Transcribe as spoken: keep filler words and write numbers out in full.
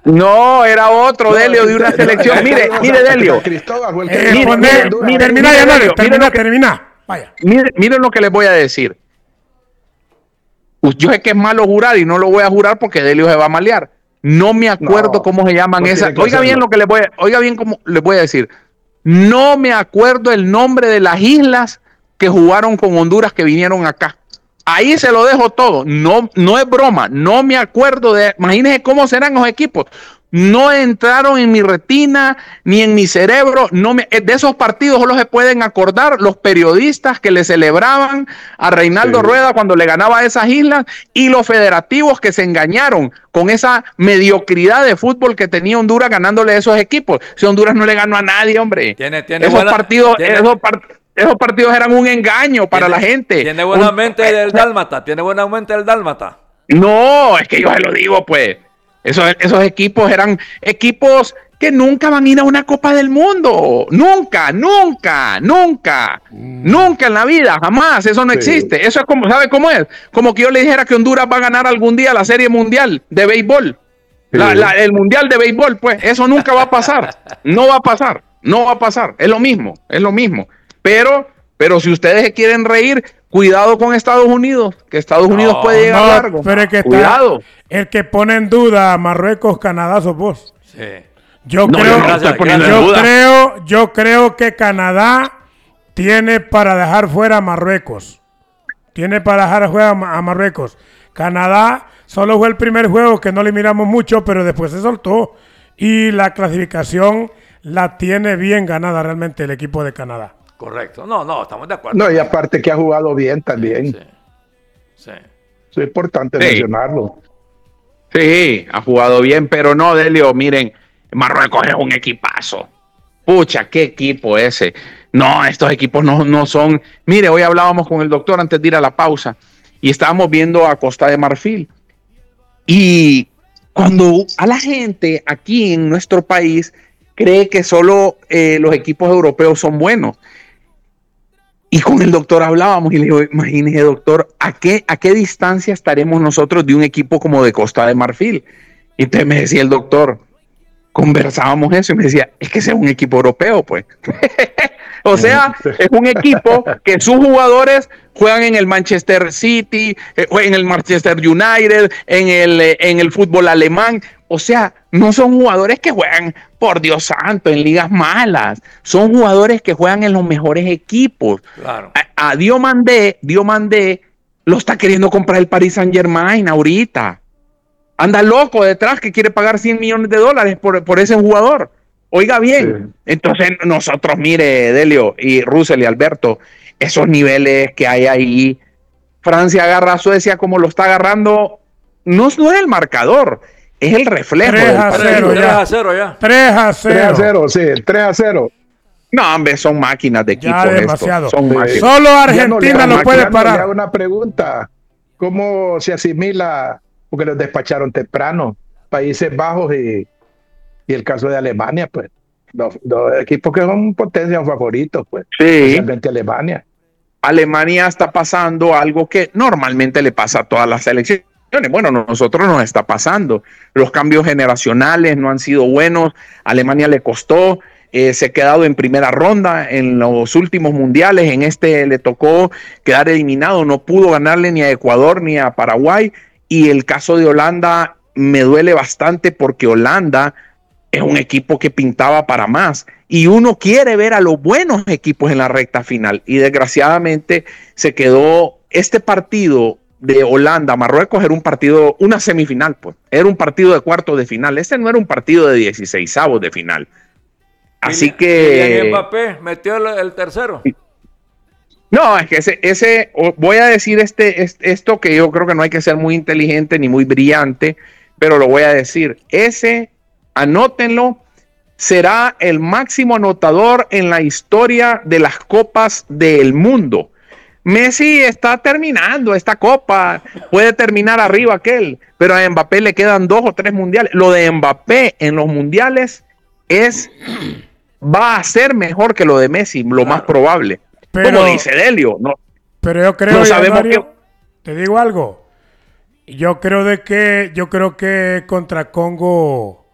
No, era otro, no, Delio, de una selección. Mire, mire, Delio. Eh, mire, mire, mire, termina, ya, Delio, termina, termina. Vaya. Miren, miren lo que les voy a decir. Yo sé que es malo jurar y no lo voy a jurar porque Delio se va a malear. No me acuerdo no, cómo se llaman no esas. Oiga bien lo que les voy a, oiga bien cómo les voy a decir. No me acuerdo el nombre de las islas que jugaron con Honduras que vinieron acá. Ahí se lo dejo todo. No, no es broma. No me acuerdo de. Imagínense cómo serán los equipos. No entraron en mi retina ni en mi cerebro. No me, de esos partidos solo se pueden acordar los periodistas que le celebraban a Reinaldo sí. Rueda cuando le ganaba a esas islas y los federativos que se engañaron con esa mediocridad de fútbol que tenía Honduras ganándole a esos equipos. Si Honduras no le ganó a nadie, hombre. Tiene, tiene esos, buena, partidos, tiene, esos, part, esos partidos eran un engaño para tiene, la gente. Tiene buena un, mente del dálmata. Tiene buena mente del dálmata. No, es que yo se lo digo, pues. Esos, esos equipos eran equipos que nunca van a ir a una Copa del Mundo. Nunca, nunca, nunca. Mm. Nunca en la vida, jamás. Eso no sí. existe. Eso es como, ¿sabe cómo es? Como que yo le dijera que Honduras va a ganar algún día la Serie Mundial de béisbol. Sí. La, la, el Mundial de béisbol, pues. Eso nunca va a pasar. No va a pasar. No va a pasar. Es lo mismo. Es lo mismo. Pero, pero si ustedes se quieren reír, cuidado con Estados Unidos, que Estados Unidos no, puede llegar no, largo. Pero es que cuidado. Está, el que pone en duda a Marruecos, Canadá, sos vos. Sí. Yo, no, creo, yo, no yo, creo, yo creo que Canadá tiene para dejar fuera a Marruecos. Tiene para dejar fuera a Marruecos. Canadá solo fue el primer juego que no le miramos mucho, pero después se soltó. Y la clasificación la tiene bien ganada realmente el equipo de Canadá. Correcto. No, no, estamos de acuerdo. No, y aparte que ha jugado bien también. Sí. Sí. Es importante sí. mencionarlo. Sí, ha jugado bien, pero no, Delio, miren, Marruecos es un equipazo. Pucha, qué equipo ese. No, estos equipos no, no son... Mire, hoy hablábamos con el doctor antes de ir a la pausa y estábamos viendo a Costa de Marfil. Y cuando a la gente aquí en nuestro país cree que solo eh, los equipos europeos son buenos. Y con el doctor hablábamos y le digo, imagínese, doctor, ¿a qué, ¿a qué distancia estaremos nosotros de un equipo como de Costa de Marfil? Y entonces me decía el doctor, conversábamos eso y me decía, es que ese es un equipo europeo, pues. O sea, es un equipo que sus jugadores juegan en el Manchester City, en el Manchester United, en el, en el fútbol alemán. O sea, no son jugadores que juegan, por Dios santo, en ligas malas. Son jugadores que juegan en los mejores equipos. Claro. A, a Diomandé, Diomandé lo está queriendo comprar el Paris Saint-Germain ahorita. Anda loco detrás que quiere pagar cien millones de dólares por, por ese jugador. Oiga bien. Sí. Entonces nosotros, mire, Delio y Russell y Alberto, esos niveles que hay ahí, Francia agarra a Suecia como lo está agarrando, no, no es el marcador, es el reflejo. tres a cero tres a cero ya. tres a cero. tres a cero, sí, tres a cero. No, hombre, son máquinas de equipo. Ya demasiado. Son sí. Solo Argentina no, lo puede parar. Le hago una pregunta. ¿Cómo se asimila? Porque los despacharon temprano. Países Bajos y, y el caso de Alemania, pues. Los, los equipos que son potencias favoritos, pues. Sí. Especialmente Alemania. Alemania está pasando algo que normalmente le pasa a todas las selecciones. Bueno, nosotros nos está pasando. Los cambios generacionales no han sido buenos. Alemania le costó. Eh, se ha quedado en primera ronda en los últimos mundiales. En este le tocó quedar eliminado. No pudo ganarle ni a Ecuador ni a Paraguay. Y el caso de Holanda me duele bastante porque Holanda es un equipo que pintaba para más. Y uno quiere ver a los buenos equipos en la recta final. Y desgraciadamente se quedó este partido de Holanda, Marruecos, era un partido, una semifinal, pues. Era un partido de cuartos de final. Este no era un partido de dieciseisavos de final. Así Kylian, que... Kylian Mbappé metió el, el tercero. No, es que ese, ese, voy a decir este, este, esto que yo creo que no hay que ser muy inteligente ni muy brillante, pero lo voy a decir. Ese, anótenlo, será el máximo anotador en la historia de las copas del mundo. Messi está terminando esta copa, puede terminar arriba aquel, pero a Mbappé le quedan dos o tres mundiales. Lo de Mbappé en los mundiales es, va a ser mejor que lo de Messi, lo claro. más probable. Pero, como dice Delio, no. Pero yo creo, no sabemos Mario, que... te digo algo. Yo creo de que, yo creo que contra Congo